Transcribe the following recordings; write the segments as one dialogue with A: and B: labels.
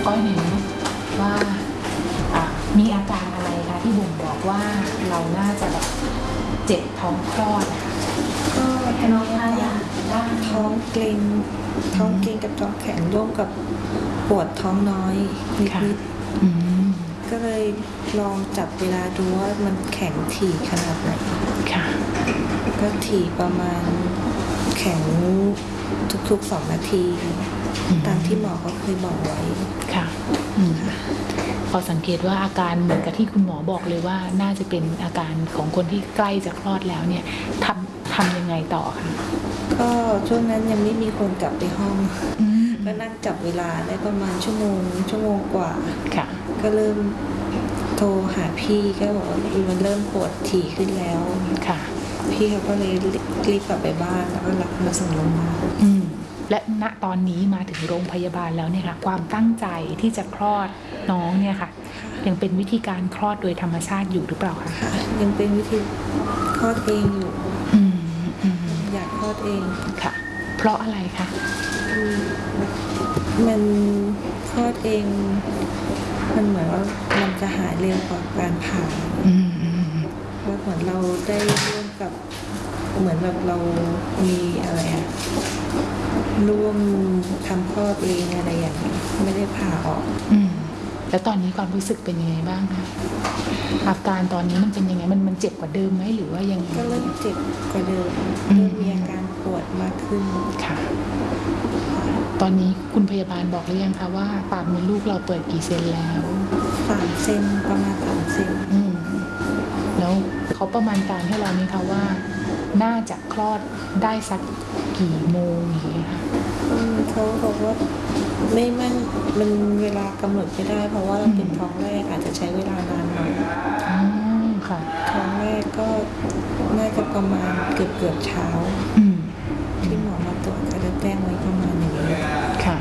A: ก้อยหน่อยนะว่ามีอาการอะไรคะที่บ่งบอกว่าเราน่าจะแบบเจ็บท้องคลอด
B: ก็น้องพายด้านท้องเกร็งกับท้องแข็งร่วมกับปวดท้องน้อยนิดๆก็เลยลองจับเวลาดูว่ามันแข็งถี่ขนาดไหนค่ะก็ถี่ประมาณแข็งทุกๆ2 นาทีตามที่หมอเขาเคยบอกไว้
A: ค่ะพอสังเกตว่าอาการเหมือนกับที่คุณหมอบอกเลยว่าน่าจะเป็นอาการของคนที่ใกล้จะคลอดแล้วเนี่ยทำยังไงต่อคะ
B: ก็ช่วงนั้นยังไม่มีคนกลับไปห้องก็นั่งจับเวลาได้ประมาณชั่วโมงกว่าค่ะก็เริ่มโทรหาพี่ก็บอกว่ามันเริ่มปวดถี่ขึ้นแล้วค่ะพี่เขาก็เลยรีบกลับไปบ้านแล้วก็รับมาส่งโรงพยาบาล
A: และณตอนนี้มาถึงโรงพยาบาลแล้วเนี่ยค่ะความตั้งใจที่จะคลอดน้องเนี่ยค่ะยังเป็นวิธีการคลอดโดยธรรมชาติอยู่หรือเปล่าคะ
B: ยังเป็นวิธีคลอดเองอยู่อยากคลอดเอง
A: ค่ะเพราะอะไรคะ
B: มันคลอดเองมันเหมือนว่ามันจะหายเร็วกว่าการผ่าว่าเหมือนเราได้ร่วมกับเหมือนแบบเรามีอะไรร่วมทำคลอดเองอะไรอย่างนี้ไม่ได้ผ่าออก
A: แล้วตอนนี้ความรู้สึกเป็นยังไงบ้างคะอาการตอนนี้มันเป็นยังไงมันเจ็บกว่าเดิมไหมหรือว่ายัง
B: ก็เริ่มเจ็บกว่าเดิมเริ่มมีอาการปวดมากขึ้น
A: ค่ะตอนนี้คุณพยาบาลบอกหรือยังคะว่าปากมดลูกเราเปิดกี่เซนแล้ว
B: 3 เซนประมาณ3 เซน
A: แล้วเขาประมาณการให้เราไหมคะว่าน่าจะคลอดได้สักกี่โมงอย่างเงี้ยค่ะ
B: เขาบอกว่าไม่มั่นมันเวลากำหนดไม่ได้เพราะว่าเราเป็นท้องแรกอาจจะใช้เวลานานหน่อย
A: ค่ะ
B: ท้องแรกก็น่าจะประมาณเกือบเช้าที่หมอมาตรวจก็จะแจ้งไว้ประมาณอย่างนี้ค่ะ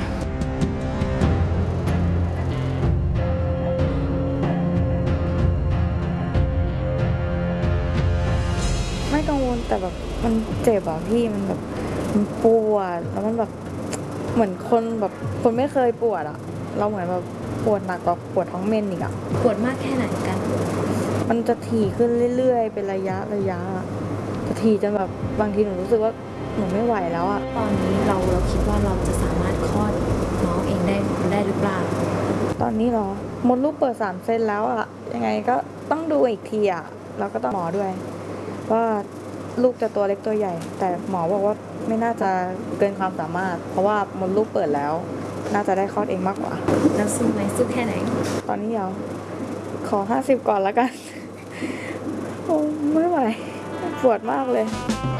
C: ไม่กังวลแต่แบบมันเจ็บอ่ะพี่มันแบบมันปวดแล้วมันแบบเหมือนคนไม่เคยปวดอ่ะเราเหมือนแบบปวดหนักกว่าปวดท้องเมนอีกอ่ะ
D: ปวดมากแค่ไหนกัน
C: มันจะถี่ขึ้นเรื่อยๆเป็นระยะจะถี่จนแบบบางทีหนูรู้สึกว่าหนูไม่ไหวแล้วอ่ะ
D: ตอนนี้เราคิดว่าเราจะสามารถคลอดน้องเองได้หรือเปล่า
C: ตอนนี้เหรอมดลูกเปิด3 เซนแล้วอ่ะยังไงก็ต้องดูอีกทีอ่ะแล้วก็ต้องหมอด้วยว่าลูกจะตัวเล็กตัวใหญ่แต่หมอบอกว่าไม่น่าจะเกินความสามารถเพราะว่ามดลูกเปิดแล้วน่าจะได้คลอดเองมากกว่า
D: แล้วสู้ไหมสู้แค่ไหน
C: ตอนนี้ขอ50ก่อนแล้วกันโอ้ไม่ไหวปวดมากเลย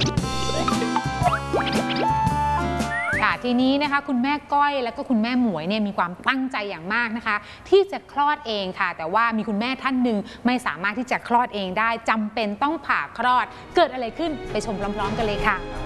E: ค่ะทีนี้นะคะคุณแม่ก้อยแล้วก็คุณแม่หมวยเนี่ยมีความตั้งใจอย่างมากนะคะที่จะคลอดเองค่ะแต่ว่ามีคุณแม่ท่านหนึ่งไม่สามารถที่จะคลอดเองได้จำเป็นต้องผ่าคลอดเกิดอะไรขึ้นไปชมพร้อมๆกันเลยค่ะ